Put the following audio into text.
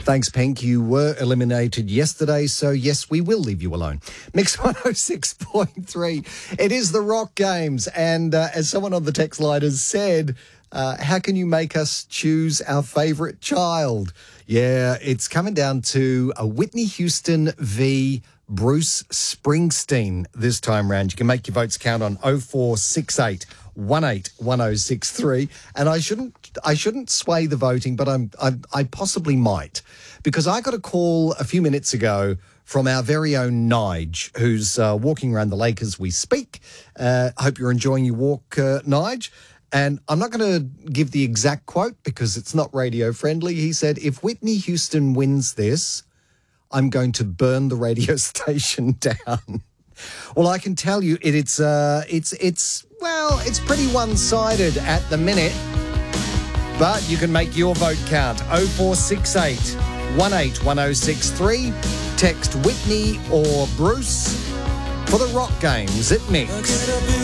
Thanks, Pink. You were eliminated yesterday, so yes, we will leave you alone. Mix 106.3. It is the Rock Games, and as someone on the text line has said, how can you make us choose our favourite child? Yeah, it's coming down to a Whitney Houston v. Bruce Springsteen this time round. You can make your votes count on 0468 181063, and I shouldn't sway the voting, but I possibly might, because I got a call a few minutes ago from our very own Nige, who's walking around the lake as we speak. Hope you're enjoying your walk, Nige. And I'm not going to give the exact quote because it's not radio friendly. He said, "If Whitney Houston wins this, I'm going to burn the radio station down." Well, I can tell you it's pretty one-sided at the minute, but you can make your vote count. 0468 181063. Text Whitney or Bruce for the Rock Games at Mix.